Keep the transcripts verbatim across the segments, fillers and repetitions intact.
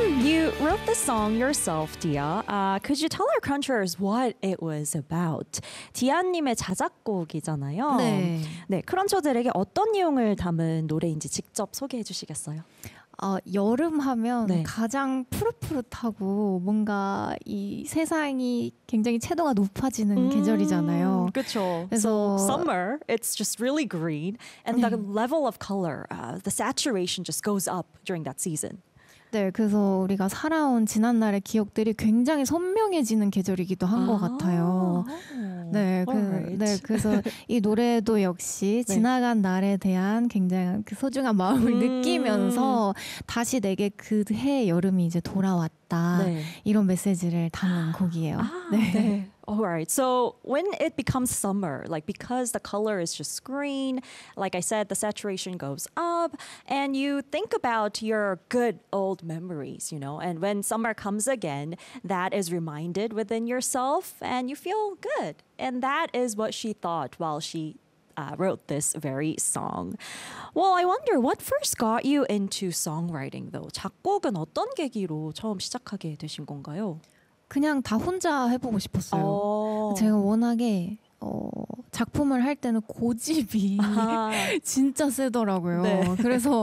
You wrote the song yourself, Dia. Uh, could you tell our crunchers what it was about? 디아님의 자작곡이잖아요. 네. 네, 크런처들에게 어떤 내용을 담은 노래인지 직접 소개해 주시겠어요? 어, 여름 하면 네. 가장 푸릇푸릇하고 뭔가 이 세상이 굉장히 채도가 높아지는 음, 계절이잖아요. 그렇죠. 그래서 So summer, it's just really green, and 네. the level of color, uh, the saturation just goes up during that season. 네, 그래서 우리가 살아온 지난날의 기억들이 굉장히 선명해지는 계절이기도 한 것 같아요. 네, 그, alright. 네, 그래서 이 노래도 역시 네. 지나간 날에 대한 굉장한 그 소중한 마음을 음. 느끼면서 다시 내게 그 해 여름이 이제 돌아왔다. 네. 이런 메시지를 담은 곡이에요. 아, 네. 네. All right. So when it becomes summer, like because the color is just green, like I said, the saturation goes up, and you think about your good old memories, you know, and when summer comes again, that is reminded within yourself, and you feel good. And that is what she thought while she Uh, wrote this very song. Well, I wonder what first got you into songwriting, though. 작곡은 어떤 계기로 처음 시작하게 되신 건가요? 그냥 다 혼자 해보고 싶었어요. 어. 제가 워낙에 어, 작품을 할 때는 고집이 아하. 진짜 세더라고요. 네. 그래서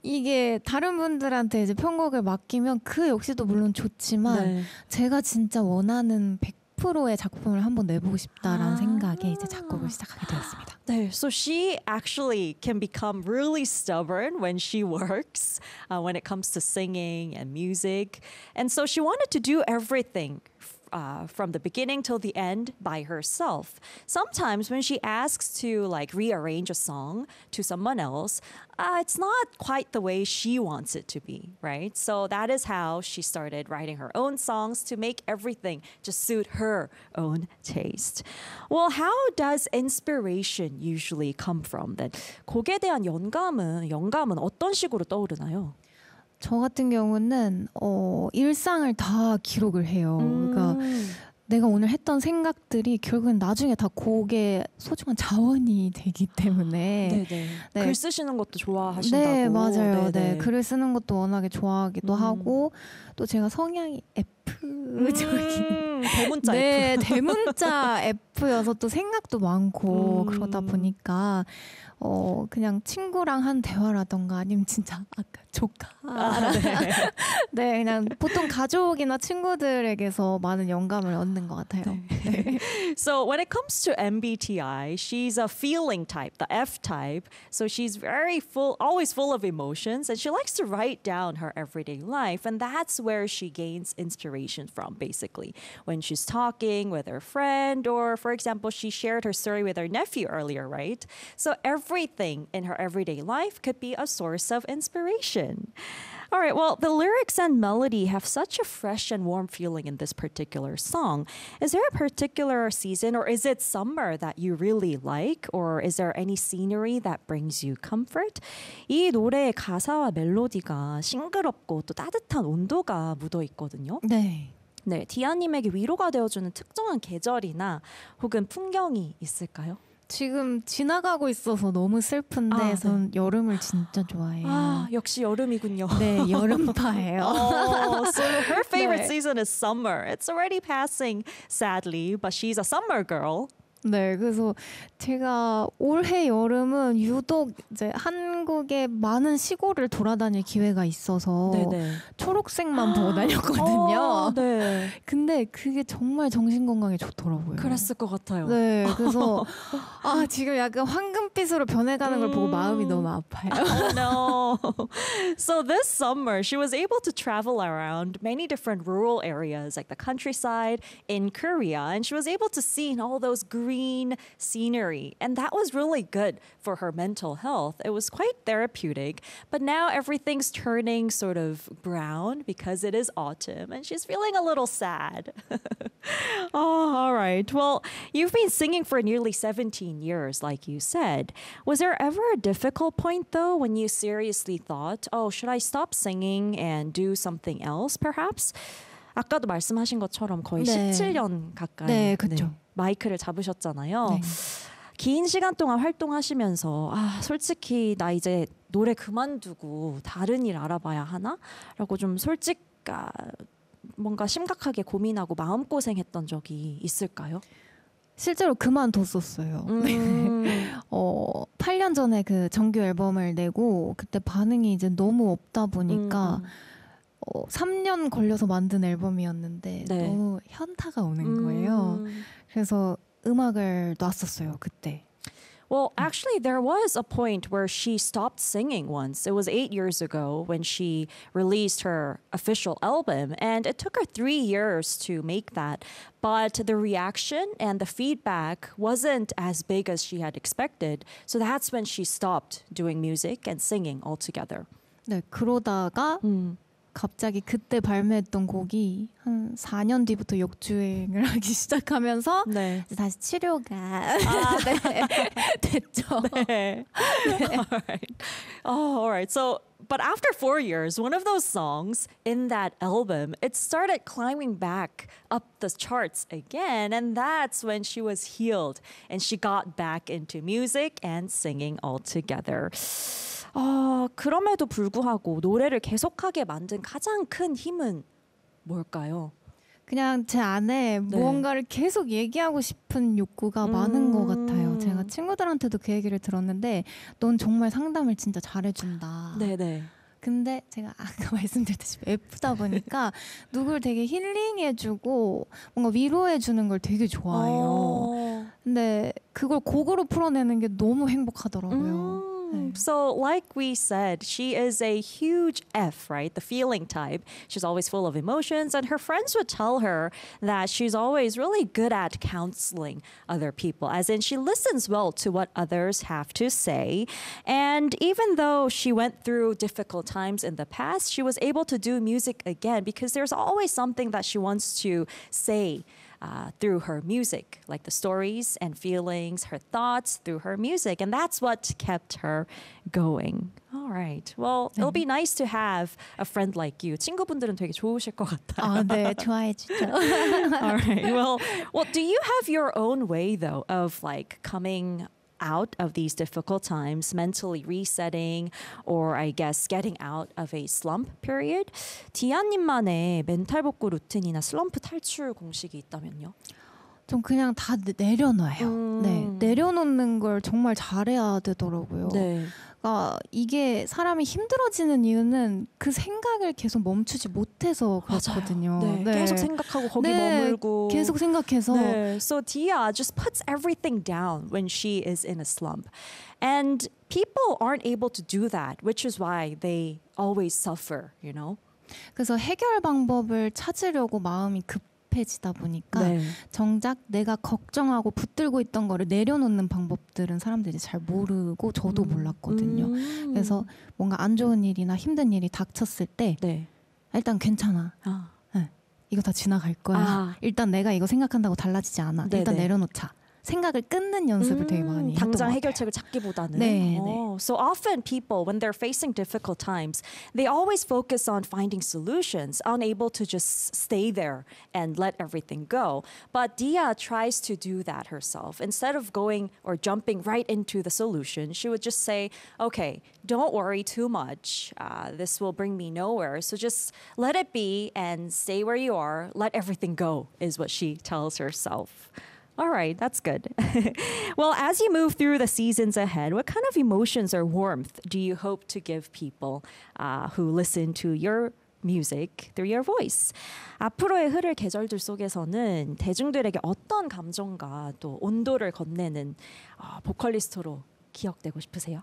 이게 다른 분들한테 이제 편곡을 맡기면 그 역시도 물론 좋지만 네. 제가 진짜 원하는 백 퍼센트의 작품을 한번 내보고 싶다라는 아. 생각에 이제 작곡을 시작하게 되었습니다. 네, so she actually can become really stubborn when she works, uh, when it comes to singing and music. And so she wanted to do everything uh, from the beginning till the end by herself. Sometimes when she asks to like rearrange a song to someone else, uh, it's not quite the way she wants it to be, right? So that is how she started writing her own songs to make everything just suit her own taste. Well, how does inspiration usually come from? Then 곡에 대한 영감은 영감은 어떤 식으로 떠오르나요? 저 같은 경우는 어, 일상을 다 기록을 해요. 음. 그러니까 내가 오늘 했던 생각들이 결국은 나중에 다 곡의 소중한 자원이 되기 때문에 네네. 네. 글 쓰시는 것도 좋아하신다고. 네, 맞아요. 네네. 네, 글을 쓰는 것도 워낙에 좋아하기도 음. 하고 또 제가 성향이 F적인 음, 대문자 네, F. 대문자 F여서 또 생각도 많고 음. 그러다 보니까 어 그냥 친구랑 한 대화라던가 아니면 진짜 아까 조카 아, 네. 네, 그냥 보통 가족이나 친구들에게서 많은 영감을 얻는 것 같아요. 네. So when it comes to M B T I, she's a feeling type, the F type. So she's very full, always full of emotions, and she likes to write down her everyday life, and that's where she gains inspiration from, basically. When she's talking with her friend, or for example, she shared her story with her nephew earlier, right? So everything in her everyday life could be a source of inspiration. All right, well, the lyrics and melody have such a fresh and warm feeling in this particular song. Is there a particular season or is it summer that you really like? Or is there any scenery that brings you comfort? 이 노래의 가사와 멜로디가 싱그럽고 또 따뜻한 온도가 묻어 있거든요. 네. 네, 디아님에게 위로가 되어주는 특정한 계절이나 혹은 풍경이 있을까요? 지금 지나가고 있어서 너무 슬픈데 아, 네. 전 여름을 진짜 좋아해요. 아, 역시 여름이군요. 네, 여름파예요. Oh, so her favorite 네. season is summer. It's already passing, sadly, but she's a summer girl. 네, 그래서 제가 올해 여름은 유독 이제 한국의 많은 시골을 돌아다닐 기회가 있어서 네네. 초록색만 보고 다녔거든요. 어, 네. 근데 그게 정말 정신 건강에 좋더라고요. 그랬을 것 같아요. 네, 그래서 아 지금 약간 황금빛으로 변해가는 걸 보고 음. 마음이 너무 아파요. Oh no. So this summer, she was able to travel around many different rural areas like the countryside in Korea, and she was able to see all those green scenery. And that was really good for her mental health. It was quite therapeutic. But now everything's turning sort of brown because it is autumn, and she's feeling a little sad. Oh, all right. Well, you've been singing for nearly seventeen years, like you said. Was there ever a difficult point, though, when you seriously thought, oh, should I stop singing and do something else, perhaps? 아까도 말씀하신 것처럼 거의 네. 십칠 년 가까이 네, 그쵸. 마이크를 잡으셨잖아요. 네. 긴 시간 동안 활동하시면서 아, 솔직히 나 이제 노래 그만두고 다른 일 알아봐야 하나? 라고 좀 솔직 아, 뭔가 심각하게 고민하고 마음고생했던 적이 있을까요? 실제로 그만뒀었어요. 음. 어, 팔 년 전에 그 정규 앨범을 내고 그때 반응이 이제 너무 없다 보니까 음. 어, 삼 년 걸려서 만든 앨범이었는데 네. 너무 현타가 오는 거예요. 음. 그래서 음악을 놨었어요, 그때. Well, actually, there was a point where she stopped singing once. It was eight years ago when she released her official album, and it took her three years to make that. But the reaction and the feedback wasn't as big as she had expected. So that's when she stopped doing music and singing altogether. 네, 그러다가 음. 갑자기 그때 발매했던 곡이 한 사 년 뒤부터 역주행을 하기 시작하면서 네. 이제 다시 치료가 아, 네, 됐죠. 네. All right. Oh, all right. So, but after four years, one of those songs in that album, it started climbing back up the charts again, and that's when she was healed and she got back into music and singing altogether. 어, 그럼에도 불구하고 노래를 계속하게 만든 가장 큰 힘은 뭘까요? 그냥 제 안에 네. 무언가를 계속 얘기하고 싶은 욕구가 음. 많은 것 같아요. 제가 친구들한테도 그 얘기를 들었는데 넌 정말 상담을 진짜 잘해준다. 네네. 근데 제가 아까 말씀드렸다시피 F다 보니까 누굴 되게 힐링해주고 뭔가 위로해주는 걸 되게 좋아해요. 어. 근데 그걸 곡으로 풀어내는 게 너무 행복하더라고요. Mm. 네. So, like we said, she is a huge F, right? The feeling type. She's always full of emotions, and her friends would tell her that she's always really good at counseling other people, as in she listens well to what others have to say. And even though she went through difficult times in the past, she was able to do music again because there's always something that she wants to say. Uh, through her music, like the stories and feelings, her thoughts through her music. And that's what kept her going. All right. Well, it'll be nice to have a friend like you. 친구분들은 되게 좋으실 것 같아요. 아, 네, 좋아해 주죠. All right. Well, well, do you have your own way, though, of like coming out of these difficult times, mentally resetting, or I guess getting out of a slump period? 디아님만의 멘탈 복구 루틴이나 슬럼프 탈출 공식이 있다면요? 좀 그냥 다 내- 내려놔요. 음. 네, 내려놓는 걸 정말 잘해야 되더라고요. 네. 그러니까 이게 사람이 힘들어지는 이유는 그 생각을 계속 멈추지 못해서 그렇거든요. 네. 계속 생각하고 거기 네, 머물고. 계속 생각해서 네. So Dia just puts everything down when she is in a slump. And people aren't able to do that, which is why they always suffer, you know? 그래서 해결 방법을 찾으려고 마음이 급해지다 보니까 네. 정작 내가 걱정하고 붙들고 있던 거를 내려놓는 방법들은 사람들이 잘 모르고 저도 몰랐거든요. 음. 그래서 뭔가 안 좋은 일이나 힘든 일이 닥쳤을 때 네. 일단 괜찮아. 아. 네, 이거 다 지나갈 거야. 아. 일단 내가 이거 생각한다고 달라지지 않아. 네네. 일단 내려놓자. 생각을 끊는 연습을 되게 많이 했던 것 당장 같아요. 해결책을 찾기보다는. 네, oh, so often people, when they're facing difficult times, they always focus on finding solutions, unable to just stay there and let everything go. But Dia tries to do that herself. Instead of going or jumping right into the solution, she would just say, okay, don't worry too much. Uh, this will bring me nowhere. So just let it be and stay where you are. Let everything go, is what she tells herself. All right, that's good. Well, as you move through the seasons ahead, what kind of emotions or warmth do you hope to give people uh, who listen to your music through your voice? 앞으로의 흐를 계절들 속에서는 대중들에게 어떤 감정과 또 온도를 건네는 어, 보컬리스트로 기억되고 싶으세요?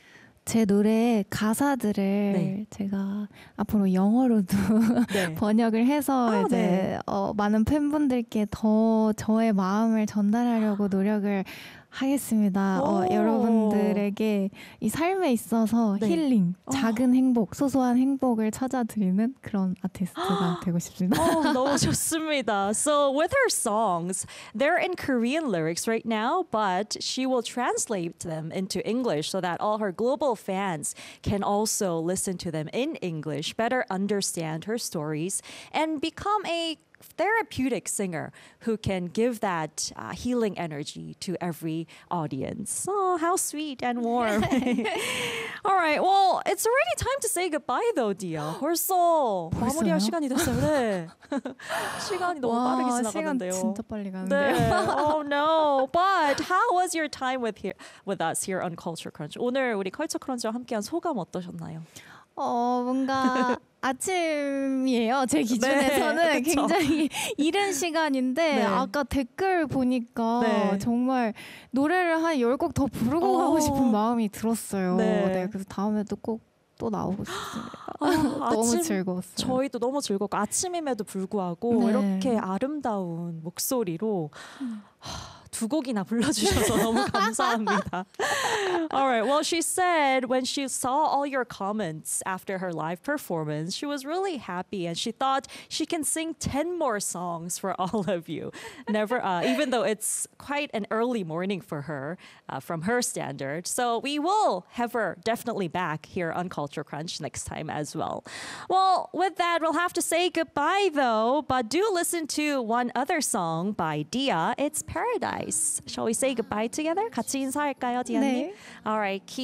제 노래 가사들을 네. 제가 앞으로 영어로도 네. 번역을 해서 아, 이제 네. 어, 많은 팬분들께 더 저의 마음을 전달하려고 노력을 하겠습니다. 어, 오. 여러분들에게 이 삶에 있어서 네. 힐링, 어. 작은 행복, 소소한 행복을 찾아드리는 그런 아티스트가 되고 싶습니다. Oh, 너무 좋습니다. So with her songs, they're in Korean lyrics right now, but she will translate them into English so that all her global fans can also listen to them in English, better understand her stories, and become a therapeutic singer who can give that uh, healing energy to every audience. Oh, how sweet and warm. All right, well, it's already time to say goodbye though, Dia. 벌써 마무리할 시간이 됐어요. 네. 시간이 너무 빠르게 와, 시간 지나갔는데요. 진짜 빨리 가는데요. 네. Oh no. But how was your time with here with us here on Culture Crunch? 오늘 우리 컬처 크런치와 함께한 소감 어떠셨나요? 어, 뭔가 아침이에요. 제 기준에서는 네, 그쵸. 굉장히 이른 시간인데 네. 아까 댓글 보니까 네. 정말 노래를 한 열 곡 더 부르고 어. 가고 싶은 마음이 들었어요. 네. 네, 그래서 다음에도 꼭 또 나오고 싶습니다. 아, 너무 아침- 즐거웠어요. 저희도 너무 즐겁고 아침임에도 불구하고 네. 이렇게 아름다운 목소리로 하, 두 곡이나 불러주셔서 너무 감사합니다. All right. Well, she said when she saw all your comments after her live performance, she was really happy and she thought she can sing ten more songs for all of you. Never, uh, even though it's quite an early morning for her, uh, from her standard. So we will have her definitely back here on Culture Crunch next time as well. Well, with that, we'll have to say goodbye though, but do listen to one other song by Dia. It's Paradise. Shall we say goodbye together? 같이 인사할까요, 디아님? 네. All right. Keep